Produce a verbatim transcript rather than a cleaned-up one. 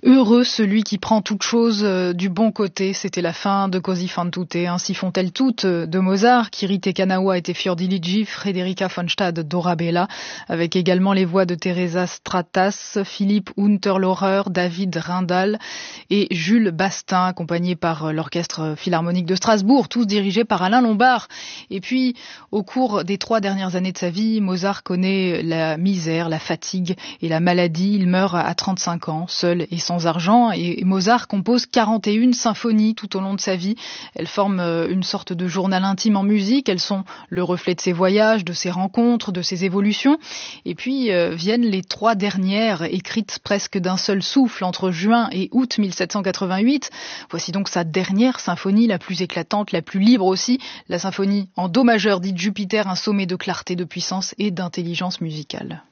Heureux celui qui prend toute chose du bon côté, c'était la fin de Così fan tutte, ainsi font-elles toutes de Mozart, Kirite Kanawa et Fior di Ligi, Frederica von Stade d'Orabella, avec également les voix de Teresa Stratas, Philippe Unterloher, David Rindal et Jules Bastin, accompagnés par l'Orchestre Philharmonique de Strasbourg, tous dirigés par Alain Lombard. Et puis, au cours des trois dernières années de sa vie, Mozart connaît la misère, la fatigue et la maladie. Il meurt à trente-cinq ans, seul et sans argent, et Mozart compose quarante et une symphonies tout au long de sa vie. Elles forment une sorte de journal intime en musique, elles sont le reflet de ses voyages, de ses rencontres, de ses évolutions. Et puis euh, viennent les trois dernières, écrites presque d'un seul souffle entre juin et août mille sept cent quatre-vingt-huit. Voici donc sa dernière symphonie, la plus éclatante, la plus libre aussi, la symphonie en do majeur dite Jupiter, un sommet de clarté, de puissance et d'intelligence musicale.